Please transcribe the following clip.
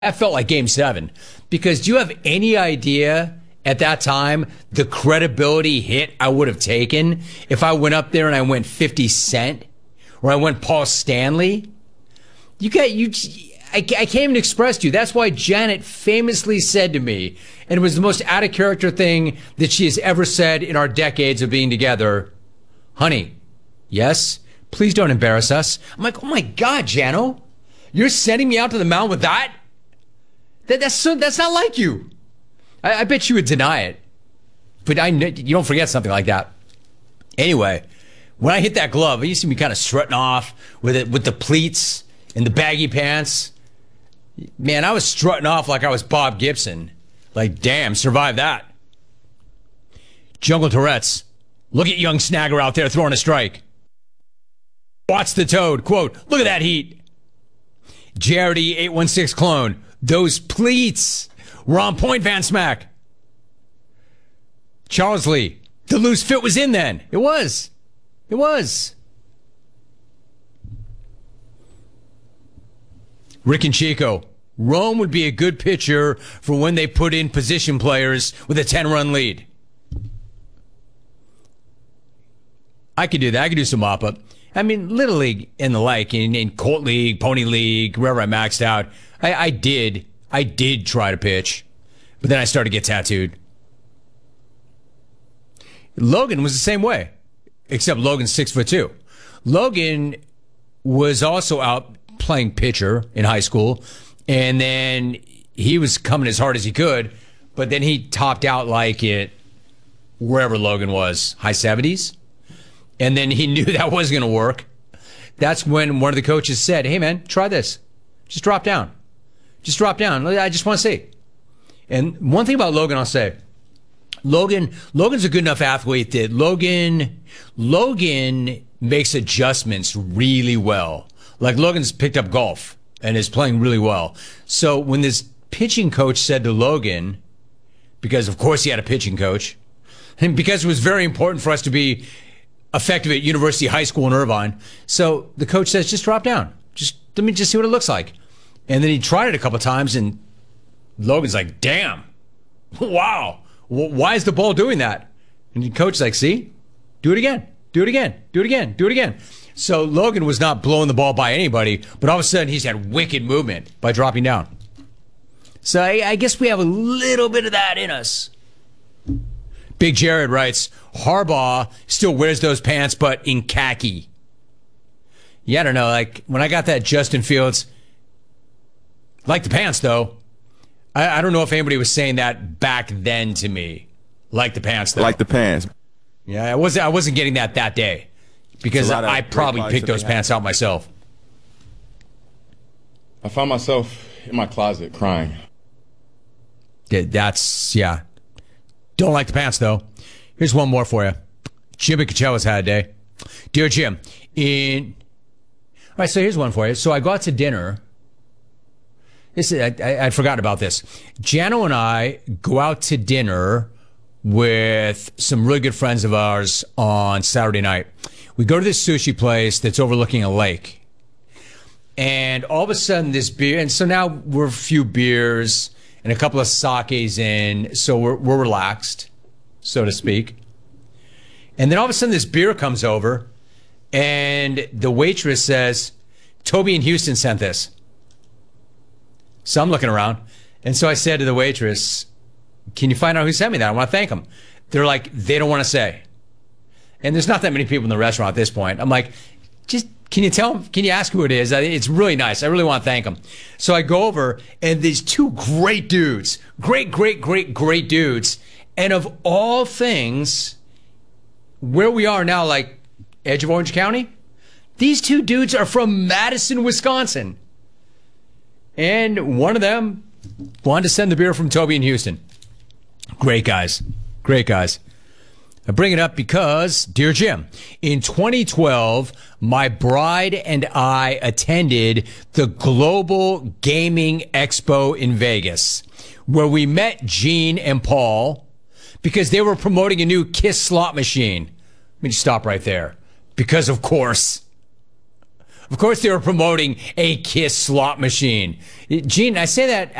That felt like Game 7. Because do you have any idea at that time the credibility hit I would have taken if I went up there and I went 50 Cent or I went Paul Stanley? I can't even express to you. That's why Janet famously said to me, and it was the most out of character thing that she has ever said in our decades of being together, honey, yes, please don't embarrass us. I'm like, oh my God, Jano, you're sending me out to the mountain with that? That's not like you. I bet you would deny it. But you don't forget something like that. Anyway, when I hit that glove, you see me kind of strutting off with the pleats and the baggy pants. Man, I was strutting off like I was Bob Gibson. Like, damn, survived that. Jungle Tourette's. Look at young Snagger out there throwing a strike. Watch the toad. Quote, look at that heat. JRD 816 clone. Those pleats were on point, Van Smack. Charles Lee. The loose fit was in then. It was. Rick and Chico. Rome would be a good pitcher for when they put in position players with a 10-run lead. I could do that. I could do some mop-up. I mean, Little League and the like, in Colt League, Pony League, wherever I maxed out, I did try to pitch, but then I started to get tattooed. Logan was the same way, except Logan's 6'2". Logan was also out playing pitcher in high school, and then he was coming as hard as he could, but then he topped out like it wherever Logan was, high 70s. And then he knew that wasn't going to work. That's when one of the coaches said, hey, man, try this. Just drop down. I just want to see. And one thing about Logan, I'll say, Logan's a good enough athlete that Logan makes adjustments really well. Like Logan's picked up golf and is playing really well. So when this pitching coach said to Logan, because of course he had a pitching coach, and because it was very important for us to be effective at University High School in Irvine, so the coach says, just drop down. Let me just see what it looks like. And then he tried it a couple of times, and Logan's like, damn, wow, why is the ball doing that? And the coach's like, see, do it again. So Logan was not blowing the ball by anybody, but all of a sudden he's had wicked movement by dropping down. So I guess we have a little bit of that in us. Big Jared writes, Harbaugh still wears those pants, but in khaki. Yeah, I don't know. Like, when I got that Justin Fields, like the pants, though. I don't know if anybody was saying that back then to me. Like the pants, though. Like the pants. Yeah, I wasn't getting that day. Because I probably picked those pants out myself. I found myself in my closet crying. Yeah. Don't like the pants, though. Here's one more for you. Jimmy Cachella's had a day. Dear Jim, all right, so here's one for you. So I go out to dinner. I'd forgotten about this. Jano and I go out to dinner with some really good friends of ours on Saturday night. We go to this sushi place that's overlooking a lake. And all of a sudden this beer, and so now we're a few beers and a couple of sakes in, so we're relaxed, so to speak. And then all of a sudden this beer comes over, and the waitress says, Toby in Houston sent this. So I'm looking around, and so I said to the waitress, can you find out who sent me that? I want to thank them. They're like, they don't want to say. And there's not that many people in the restaurant at this point. I'm like, just, can you tell them? Can you ask who it is? It's really nice. I really want to thank them. So I go over, and these two great dudes, great dudes. And of all things, where we are now, like edge of Orange County, these two dudes are from Madison, Wisconsin. And one of them wanted to send the beer from Toby in Houston. Great guys. I bring it up because, dear Jim, in 2012, my bride and I attended the Global Gaming Expo in Vegas, where we met Gene and Paul because they were promoting a new KISS slot machine. Let me just stop right there. Because, of course, Of course, they were promoting a Kiss slot machine. Gene, I say that